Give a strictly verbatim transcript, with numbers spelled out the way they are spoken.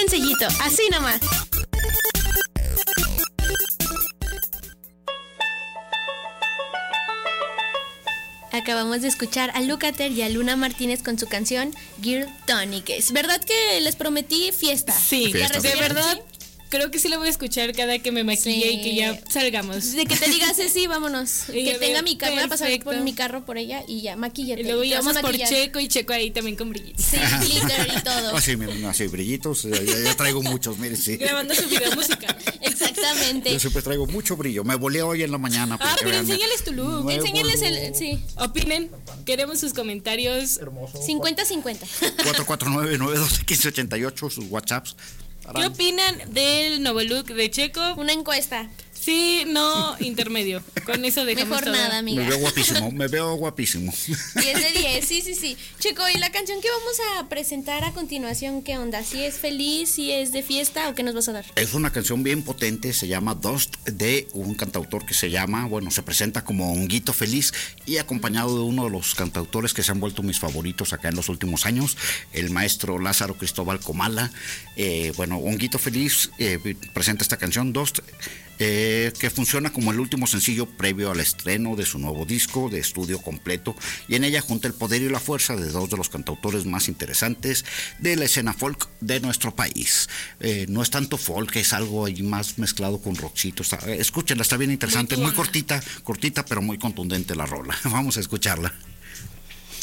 sencillito, así nomás. Acabamos de escuchar a Lukather y a Luna Martínez con su canción Girl Tonic. ¿Es verdad que les prometí fiesta? Sí, Fiesta, de fiesta. verdad. Creo que sí lo voy a escuchar cada que me maquille Sí. y que ya salgamos. De que te digas, sí, vámonos. Y Que yo tenga de, mi carro, voy a pasar perfecto. por mi carro por ella y ya, maquíllate. Y luego Te vamos íbamos a por maquillar. Checo y Checo ahí también con brillitos. Sí, glitter y todo. Así, así, brillitos, ya, ya traigo muchos, mire, sí. Grabando su video musical. Exactamente. Yo siempre traigo mucho brillo, me volé hoy en la mañana. Ah, para que pero vean. enséñales tu look. Me Enséñales voló. el. Sí. Opinen, queremos sus comentarios. cincuenta cincuenta. cuatro cuatro nueve, nueve uno dos, uno cinco ocho ocho, sus WhatsApps. ¿Qué opinan del nuevo look de Checo? Una encuesta. Sí, no, intermedio. Con eso dejamos Mejor todo. nada, Me amiga. veo guapísimo, me veo guapísimo. diez de diez, sí, sí, sí. Chico, ¿y la canción que vamos a presentar a continuación, qué onda? ¿Si es feliz, si es de fiesta o qué nos vas a dar? Es una canción bien potente, se llama Dust, de un cantautor que se llama, bueno, se presenta como Honguito Feliz y acompañado de uno de los cantautores que se han vuelto mis favoritos acá en los últimos años, el maestro Lázaro Cristóbal Comala. Eh, bueno, Honguito Feliz eh, presenta esta canción Dust, eh, que funciona como el último sencillo previo al estreno de su nuevo disco de estudio completo, y en ella junta el poder y la fuerza de dos de los cantautores más interesantes de la escena folk de nuestro país. Eh, no es tanto folk, es algo ahí más mezclado con rockcito. Está, escúchenla, está bien interesante, muy, muy cortita, cortita pero muy contundente la rola. Vamos a escucharla.